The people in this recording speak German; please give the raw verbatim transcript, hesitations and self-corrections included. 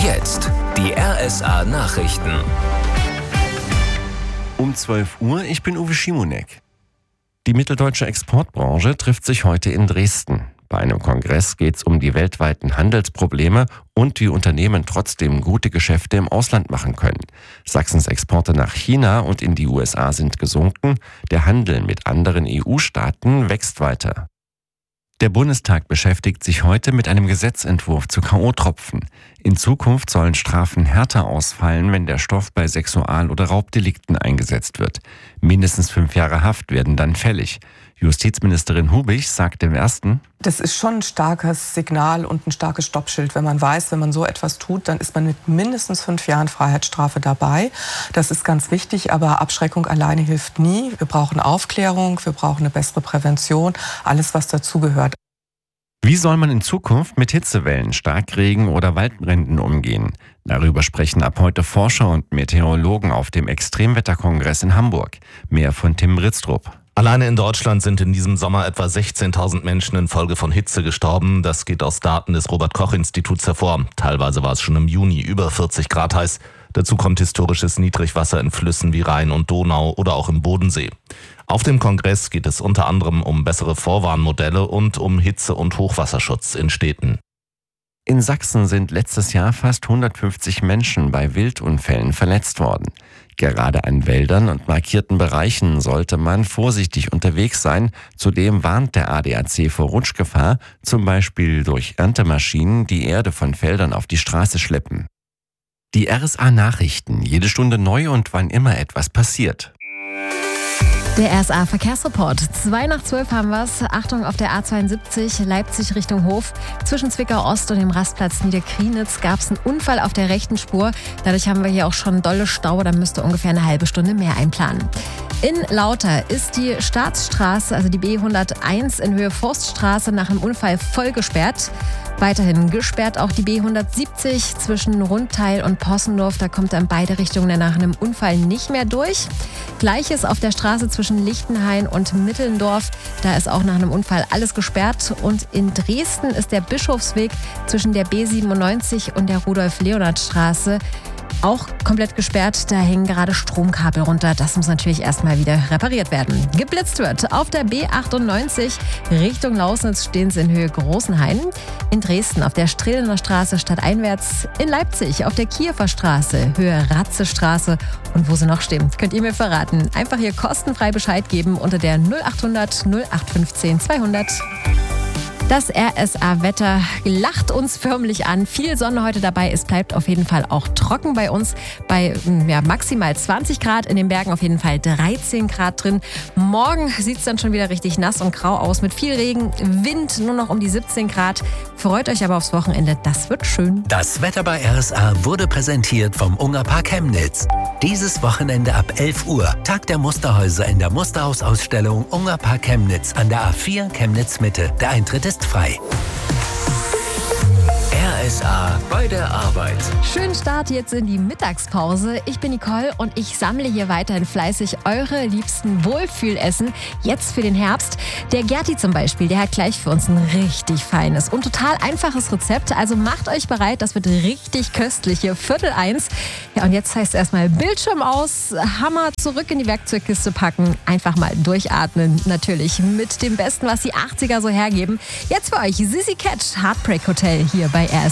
Jetzt die R S A-Nachrichten. Um zwölf Uhr, ich bin Uwe Schimonek. Die mitteldeutsche Exportbranche trifft sich heute in Dresden. Bei einem Kongress geht es um die weltweiten Handelsprobleme und wie Unternehmen trotzdem gute Geschäfte im Ausland machen können. Sachsens Exporte nach China und in die U S A sind gesunken. Der Handel mit anderen E U-Staaten wächst weiter. Der Bundestag beschäftigt sich heute mit einem Gesetzentwurf zu K O-Tropfen. In Zukunft sollen Strafen härter ausfallen, wenn der Stoff bei Sexual- oder Raubdelikten eingesetzt wird. Mindestens fünf Jahre Haft werden dann fällig. Justizministerin Hubich sagt im Ersten: Das ist schon ein starkes Signal und ein starkes Stoppschild, wenn man weiß, wenn man so etwas tut, dann ist man mit mindestens fünf Jahren Freiheitsstrafe dabei. Das ist ganz wichtig, aber Abschreckung alleine hilft nie. Wir brauchen Aufklärung, wir brauchen eine bessere Prävention, alles was dazugehört. Wie soll man in Zukunft mit Hitzewellen, Starkregen oder Waldbränden umgehen? Darüber sprechen ab heute Forscher und Meteorologen auf dem Extremwetterkongress in Hamburg. Mehr von Tim Britztrup. Alleine in Deutschland sind in diesem Sommer etwa sechzehntausend Menschen infolge von Hitze gestorben. Das geht aus Daten des Robert-Koch-Instituts hervor. Teilweise war es schon im Juni über vierzig Grad heiß. Dazu kommt historisches Niedrigwasser in Flüssen wie Rhein und Donau oder auch im Bodensee. Auf dem Kongress geht es unter anderem um bessere Vorwarnmodelle und um Hitze- und Hochwasserschutz in Städten. In Sachsen sind letztes Jahr fast hundertfünfzig Menschen bei Wildunfällen verletzt worden. Gerade an Wäldern und markierten Bereichen sollte man vorsichtig unterwegs sein. Zudem warnt der A D A C vor Rutschgefahr, zum Beispiel durch Erntemaschinen, die Erde von Feldern auf die Straße schleppen. Die R S A-Nachrichten, jede Stunde neu und wann immer etwas passiert. Der R S A-Verkehrsreport. Zwei nach zwölf haben wir's. Achtung auf der A zweiundsiebzig, Leipzig Richtung Hof. Zwischen Zwickau Ost und dem Rastplatz Niederkrienitz gab es einen Unfall auf der rechten Spur. Dadurch haben wir hier auch schon dolle Stau. Da müsst ihr ungefähr eine halbe Stunde mehr einplanen. In Lauter ist die Staatsstraße, also die B hunderteins in Höhe Forststraße, nach einem Unfall voll gesperrt. Weiterhin gesperrt auch die B hundertsiebzig zwischen Rundteil und Possendorf. Da kommt er in beide Richtungen nach einem Unfall nicht mehr durch. Gleiches auf der Straße zwischen Lichtenhain und Mittendorf. Da ist auch nach einem Unfall alles gesperrt. Und in Dresden ist der Bischofsweg zwischen der B siebenundneunzig und der Rudolf-Leonhard-Straße auch komplett gesperrt. Da hängen gerade Stromkabel runter. Das muss natürlich erstmal wieder repariert werden. Geblitzt wird auf der B achtundneunzig Richtung Lausnitz, stehen sie in Höhe Großenhain. In Dresden auf der Strehlener Straße stadteinwärts. In Leipzig auf der Kiewer Straße, Höhe Ratzestraße. Und wo sie noch stehen, könnt ihr mir verraten. Einfach hier kostenfrei Bescheid geben unter der null achthundert null acht fünfzehn zweihundert. Das R S A-Wetter lacht uns förmlich an. Viel Sonne heute dabei. Es bleibt auf jeden Fall auch trocken bei uns. Bei ja, maximal zwanzig Grad, in den Bergen auf jeden Fall dreizehn Grad drin. Morgen sieht es dann schon wieder richtig nass und grau aus mit viel Regen. Wind nur noch um die siebzehn Grad. Freut euch aber aufs Wochenende. Das wird schön. Das Wetter bei R S A wurde präsentiert vom Ungerpark Chemnitz. Dieses Wochenende ab elf Uhr. Tag der Musterhäuser in der Musterhausausstellung Ungerpark Chemnitz an der A vier Chemnitz Mitte. Der Eintritt ist frei. R S A bei der Arbeit. Schönen Start jetzt in die Mittagspause. Ich bin Nicole und ich sammle hier weiterhin fleißig eure liebsten Wohlfühlessen. Jetzt für den Herbst. Der Gerti zum Beispiel, der hat gleich für uns ein richtig feines und total einfaches Rezept. Also macht euch bereit, das wird richtig köstlich hier. Viertel eins. Ja, und jetzt heißt es erstmal Bildschirm aus, Hammer zurück in die Werkzeugkiste packen. Einfach mal durchatmen. Natürlich mit dem Besten, was die achtziger so hergeben. Jetzt für euch Sissy Catch, Heartbreak Hotel hier bei R S A.